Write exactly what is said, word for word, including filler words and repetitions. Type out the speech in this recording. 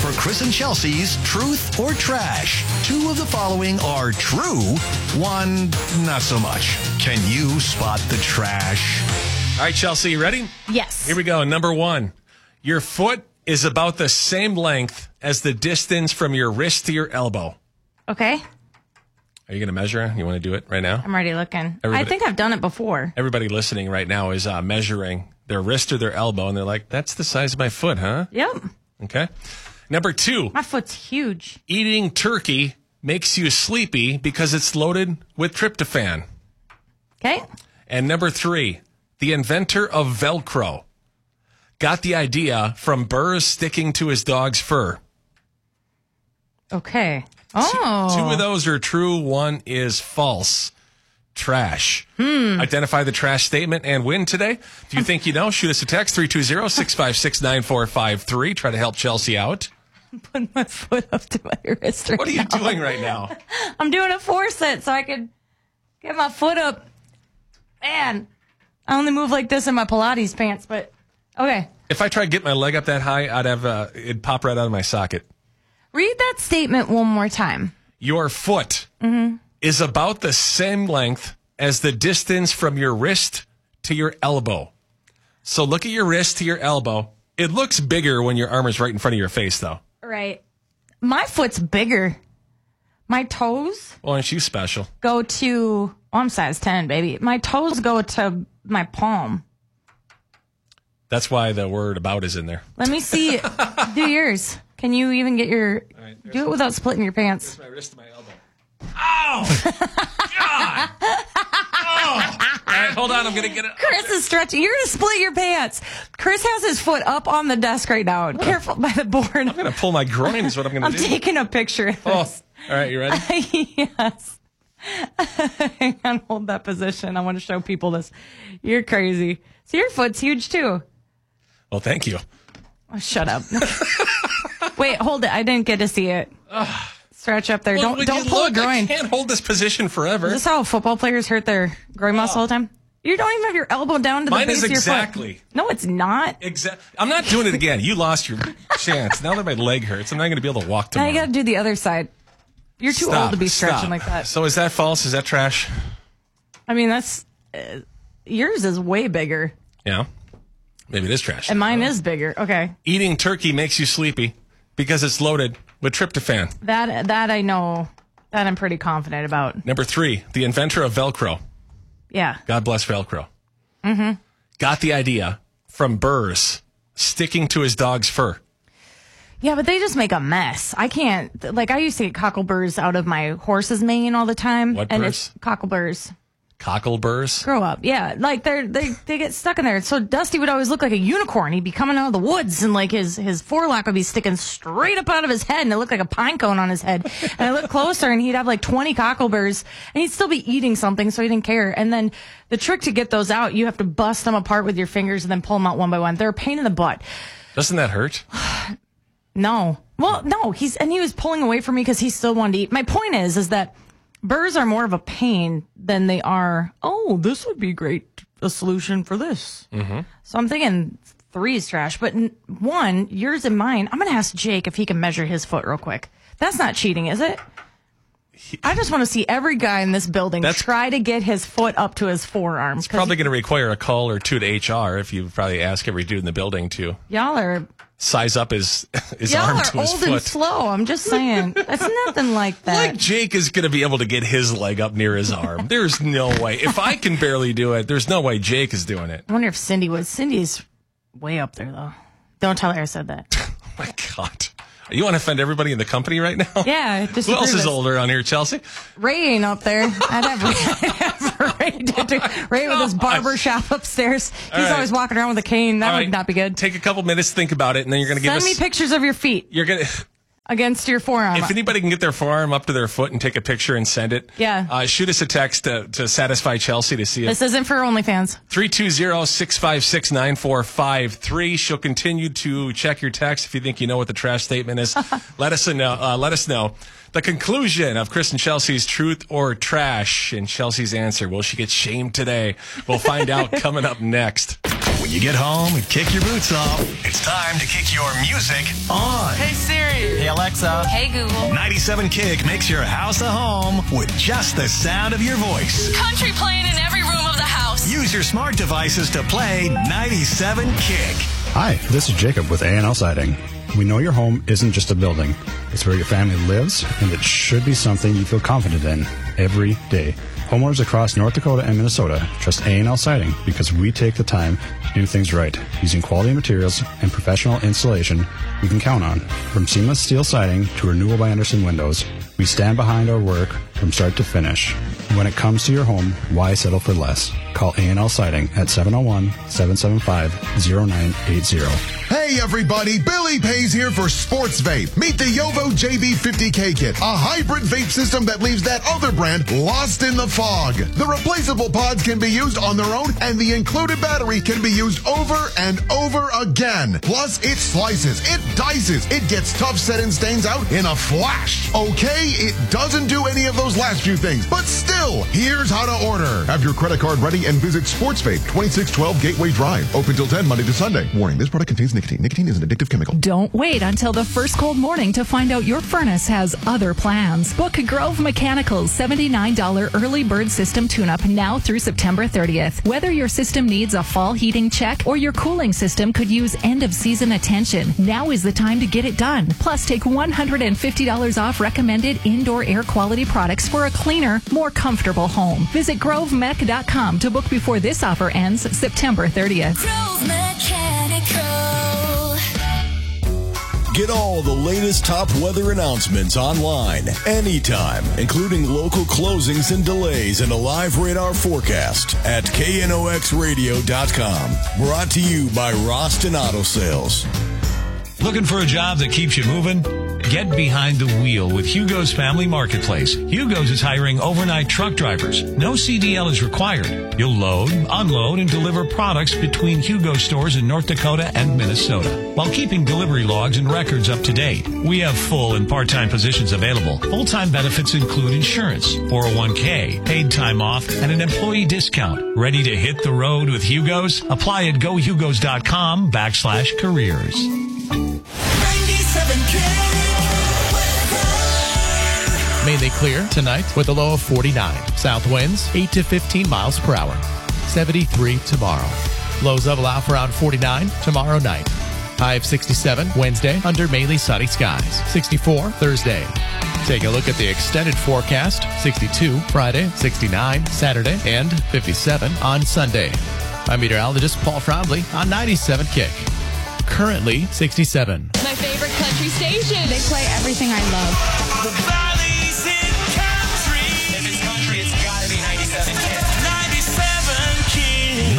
for Chris and Chelsea's Truth or Trash. Two of the following are true, one not so much. Can you spot the trash? All right, Chelsea, you ready? Yes. Here we go. Number one. Your foot is about the same length as the distance from your wrist to your elbow. Okay. Are you going to measure? You want to do it right now? I'm already looking. Everybody- I think I've done it before. Everybody listening right now is uh, measuring their wrist or their elbow, and they're like, that's the size of my foot, huh? Yep. Okay. Number two. My foot's huge. Eating turkey makes you sleepy because it's loaded with tryptophan. Okay. And number three. The inventor of Velcro got the idea from burrs sticking to his dog's fur. Okay. Oh. Two of those are true. One is false. Trash. Hmm. Identify the trash statement and win today. Do you think you know? Shoot us a text, three two zero, six five six, nine four five three. Try to help Chelsea out. I'm putting my foot up to my wrist right What are you now. doing right now? I'm doing a four set so I can get my foot up. Man, I only move like this in my Pilates pants, but okay. If I tried to get my leg up that high, I'd have uh, it'd pop right out of my socket. Read that statement one more time. Your foot mm-hmm. is about the same length as the distance from your wrist to your elbow. So look at your wrist to your elbow. It looks bigger when your arm is right in front of your face, though. Right. My foot's bigger. My toes Well, aren't you special? go to, oh, I'm size ten, baby. My toes go to my palm. That's why the word about is in there. Let me see. Do yours. Can you even get your, right, do it without splitting your pants. My wrist to my elbow. Ow! God! Oh! All right, hold on. I'm going to get it. Chris is stretching. You're going to split your pants. Chris has his foot up on the desk right now. Careful by the board. I'm going to pull my groin is what I'm going to I'm do. taking a picture of Oh, this. all right. You ready? Yes. Hang on, hold that position. I want to show people this. You're crazy. So your foot's huge too. Well, thank you. Oh, shut up. Wait, hold it. I didn't get to see it. Stretch up there. Well, don't would don't you pull look? a groin. I can't hold this position forever. Is this how football players hurt their groin muscle all the time? You don't even have your elbow down to Mine the base is of your exactly. foot. No, it's not. Exactly. I'm not doing it again. You lost your chance. Now that my leg hurts, I'm not going to be able to walk Now tomorrow. you got to do the other side. You're too Stop, old to be stretching stop. like that. So is that false? Is that trash? I mean, that's uh, yours is way bigger, Yeah. Maybe it is trash. and mine is bigger. Okay, Eating turkey makes you sleepy because it's loaded with tryptophan. that that I know. That I'm pretty confident about. Number three, the inventor of Velcro. Yeah. God bless Velcro. Mm-hmm. Got the idea from burrs sticking to his dog's fur. Yeah, but they just make a mess. I can't, like, I used to get cockleburs out of my horse's mane all the time. What and burrs? it's cockleburs. Cockle burrs? Grow up. Yeah. Like, they're, they, they get stuck in there. So Dusty would always look like a unicorn. He'd be coming out of the woods and, like, his, his forelock would be sticking straight up out of his head and it looked like a pine cone on his head. And I looked closer and he'd have, like, twenty cockleburs and he'd still be eating something, so he didn't care. And then the trick to get those out, you have to bust them apart with your fingers and then pull them out one by one. They're a pain in the butt. Doesn't that hurt? No. Well, no, he's, and he was pulling away from me because he still wanted to eat. My point is, is that burrs are more of a pain than they are, oh, this would be great, a solution for this. Mm-hmm. So I'm thinking three is trash, but n- one, yours and mine, I'm going to ask Jake if he can measure his foot real quick. That's not cheating, is it? I just want to see every guy in this building That's- try to get his foot up to his forearm. It's probably going to require a call or two to H R if you probably ask every dude in the building to Y'all are size up his his y'all arm are to his old foot. and slow. I'm just saying. That's nothing like that. Like Jake is going to be able to get his leg up near his arm. There's no way. If I can barely do it, there's no way Jake is doing it. I wonder if Cindy was. Cindy's way up there, though. Don't tell her I said that. Oh my God. You want to offend everybody in the company right now? Yeah. Just Who to else prove is it. older on here, Chelsea? Ray ain't up there. I'd have Ray, I'd have Ray, to do, Ray with his barber shop upstairs. He's right. always walking around with a cane. That All would right. not be good. Take a couple minutes to think about it, and then you're going to give Send us... me pictures of your feet You're going to... against your forearm. If anybody can get their forearm up to their foot and take a picture and send it, Yeah. uh, shoot us a text to, to satisfy Chelsea to see it. This isn't for OnlyFans. three two zero, six five six, nine four five three. She'll continue to check your text if you think you know what the trash statement is. let us know. Uh, let us know the conclusion of Chris and Chelsea's truth or trash, and Chelsea's answer. Will she get shamed today? We'll find out coming up next. When you get home and kick your boots off, it's time to kick your music on. Hey Siri, Alexa. Hey, Google. ninety-seven Kick makes your house a home with just the sound of your voice. Country playing in every room of the house. Use your smart devices to play ninety-seven Kick. Hi, this is Jacob with A and L Siding. We know your home isn't just a building. It's where your family lives, and it should be something you feel confident in every day. Homeowners across North Dakota and Minnesota trust A and L Siding because we take the time to do things right, using quality materials and professional installation we can count on. From seamless steel siding to Renewal by Andersen windows, we stand behind our work from start to finish. When it comes to your home, why settle for less? Call A and L Siding at seven oh one, seven seven five, oh nine eight oh. Hey everybody, Billy Pays here for Sports Vape. Meet the Yovo J B fifty K Kit, a hybrid vape system that leaves that other brand lost in the fog. The replaceable pods can be used on their own, and the included battery can be used over and over again. Plus, it slices, it dices, it gets tough set-in stains out in a flash. Okay, it doesn't do any of those last few things, but still, here's how to order. Have your credit card ready and visit Sports Vape, twenty-six twelve Gateway Drive. Open till ten, Monday to Sunday. Warning, this product contains nicotine. Nicotine is an addictive chemical. Don't wait until the first cold morning to find out your furnace has other plans. Book Grove Mechanical's seventy-nine dollars early bird system tune-up now through September thirtieth. Whether your system needs a fall heating check or your cooling system could use end-of-season attention, now is the time to get it done. Plus, take one hundred fifty dollars off recommended indoor air quality products for a cleaner, more comfortable home. Visit grove mech dot com to book before this offer ends September thirtieth. Grove Mechanical. Get all the latest top weather announcements online, anytime, including local closings and delays and a live radar forecast at K N O X radio dot com. Brought to you by Roston Auto Sales. Looking for a job that keeps you moving? Get behind the wheel with Hugo's Family Marketplace. Hugo's is hiring overnight truck drivers. No C D L is required. You'll load, unload, and deliver products between Hugo stores in North Dakota and Minnesota, while keeping delivery logs and records up to date. We have full and part-time positions available. Full-time benefits include insurance, four oh one k, paid time off, and an employee discount. Ready to hit the road with Hugo's? Apply at go hugos dot com backslash careers. ninety-seven K. Mainly clear tonight with a low of forty-nine. South winds eight to fifteen miles per hour. seventy-three tomorrow. Lows level out for around forty-nine tomorrow night. High of sixty-seven Wednesday under mainly sunny skies. sixty-four Thursday. Take a look at the extended forecast. sixty-two Friday, sixty-nine Saturday, and fifty-seven on Sunday. I'm meteorologist Paul Frombley on ninety-seven Kick. Currently sixty-seven. My favorite country station. They play everything I love.